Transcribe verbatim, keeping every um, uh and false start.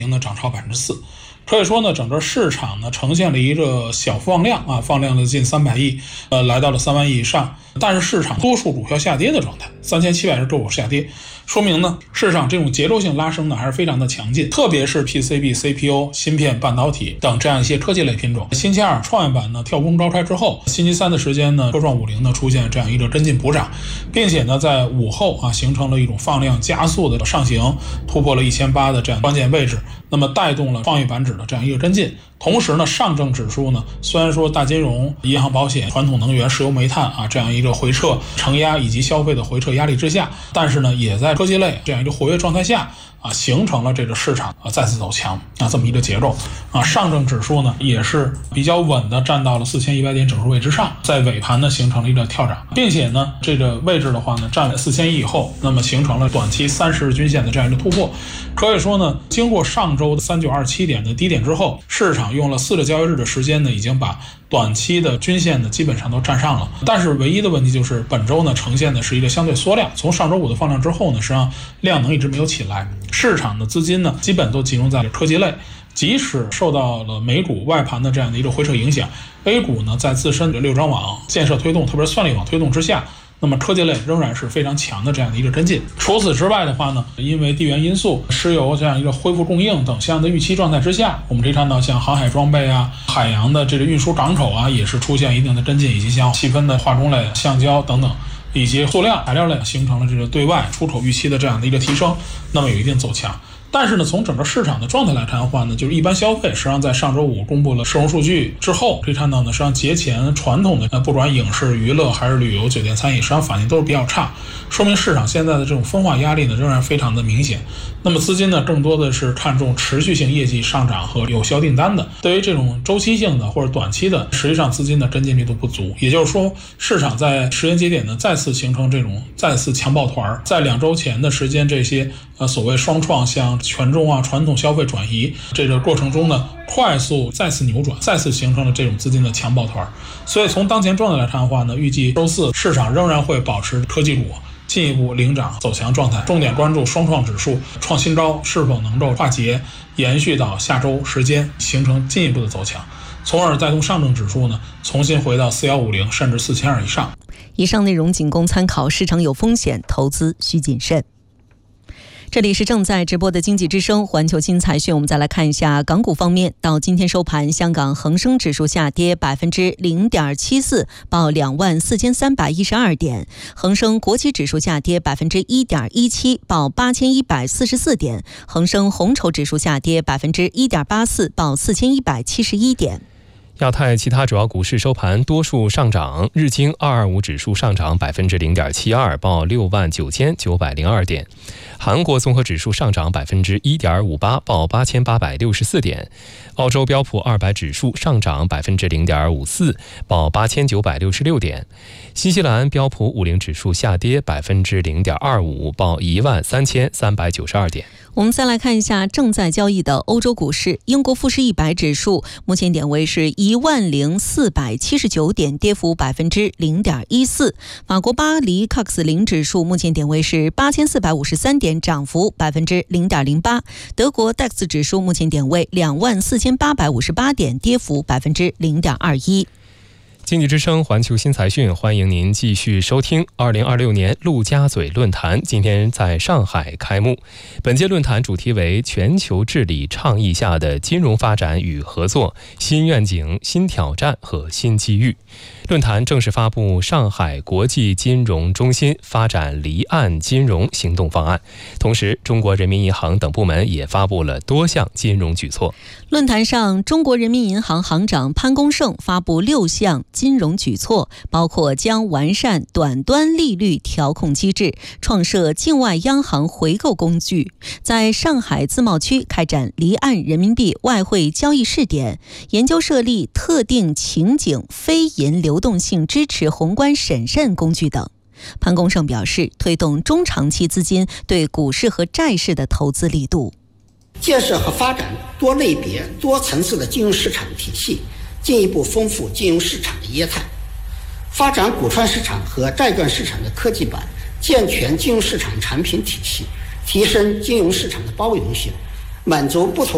呢涨超百分之四。可以说呢，整个市场呢呈现了一个小放量啊，放量了近三百亿，呃，来到了三万亿以上。但是市场多数股票下跌的状态，三千七百只个股下跌，说明呢市场这种节奏性拉升呢还是非常的强劲，特别是 P C B、C P U、芯片、半导体等这样一些科技类品种。星期二创业板呢跳空高开之后，星期三的时间呢，科创五零呢出现这样一个跟进补涨，并且呢在午后啊形成了一种放量加速的上行，突破了一千八的这样关键位置，那么带动了创业板指的这样一个跟进。同时呢，上证指数呢，虽然说大金融、银行、保险、传统能源、石油、煤炭啊这样一个回撤承压以及消费的回撤压力之下，但是呢，也在科技类这样一个活跃状态下啊，形成了这个市场啊再次走强啊这么一个结构啊。上证指数呢也是比较稳的站到了四千一百点整数位之上，在尾盘呢形成了一个跳涨，并且呢这个位置的话呢站在四千亿以后，那么形成了短期三十日均线的这样一个突破。可以说呢，经过上周的三九二七点的低点之后，市场用了四个交易日的时间呢，已经把短期的均线呢基本上都站上了。但是唯一的问题就是本周呢呈现的是一个相对缩量，从上周五的放量之后呢，实际上量能一直没有起来，市场的资金呢基本都集中在了科技类。即使受到了美股外盘的这样的一个回撤影响， A 股呢在自身的六张网建设推动，特别是算力网推动之下，那么科技类仍然是非常强的这样的一个跟进。除此之外的话呢，因为地缘因素、石油这样一个恢复供应等相应的预期状态之下，我们可以看到像航海装备啊、海洋的这个运输港口啊，也是出现一定的跟进，以及像细分的化工类、橡胶等等，以及塑料材料类形成了这个对外出口预期的这样的一个提升，那么有一定走强。但是呢，从整个市场的状态来看的话呢，就是一般消费实际上在上周五公布了社融数据之后，可以看到呢，实际上节前传统的呃不管影视娱乐还是旅游酒店餐饮，实际上反应都是比较差，说明市场现在的这种分化压力呢仍然非常的明显。那么资金呢更多的是看重持续性业绩上涨和有效订单的，对于这种周期性的或者短期的，实际上资金的跟进力度不足。也就是说，市场在时间节点呢再次形成这种再次强抱团，在两周前的时间，这些呃所谓双创像权重啊、传统消费转移这个过程中呢，快速再次扭转，再次形成了这种资金的强抱团。所以从当前状态来看的话呢，预计周四市场仍然会保持科技股进一步领涨走强状态，重点关注双创指数创新高是否能够化解，延续到下周时间，形成进一步的走强，从而带动上证指数呢重新回到四一五零甚至四千二以上。 以上内容仅供参考，市场有风险，投资需谨慎。这里是正在直播的经济之声环球新财讯，我们再来看一下港股方面。到今天收盘，香港恒生指数下跌百分之零点七四，报两万四千三百一十二点；恒生国企指数下跌百分之一点一七，报八千一百四十四点；恒生红筹指数下跌百分之一点八四，报四千一百七十一点。 亚太其他主要股市收盘多数上涨，日经二二五指数上涨百分之零点七二，报六万九千九百零二点；韩国综合指数上涨百分之一点五八，报八千八百六十四点；澳洲标普二百指数上涨百分之零点五四，报八千九百六十六点；新西兰标普五零指数下跌百分之零点二五，报一万三千三百九十二点。 我们再来看一下正在交易的欧洲股市，英国富时一百指数目前点位是一万零四百七十九点，跌幅百分之零点一四；法国巴黎 C A C 零指数目前点位是八千四百五十三点，涨幅百分之零点零八；德国 D A X 指数目前点位两万四千八百五十八点，跌幅百分之零点二一。 经济之声环球新财讯，欢迎您继续收听二零二六年陆家嘴论坛今天在上海开幕。本届论坛主题为全球治理倡议下的金融发展与合作，新愿景、新挑战和新机遇。论坛正式发布上海国际金融中心发展离岸金融行动方案，同时中国人民银行等部门也发布了多项金融举措。 论坛上，中国人民银行行长潘功胜发布六项金融举措，包括将完善短端利率调控机制，创设境外央行回购工具，在上海自贸区开展离岸人民币外汇交易试点，研究设立特定情景非银流动性支持宏观审慎工具等。潘功胜表示，推动中长期资金对股市和债市的投资力度， 建设和发展多类别、多层次的金融市场体系，进一步丰富金融市场的业态，发展股票市场和债券市场的科技版，健全金融市场产品体系，提升金融市场的包容性，满足不同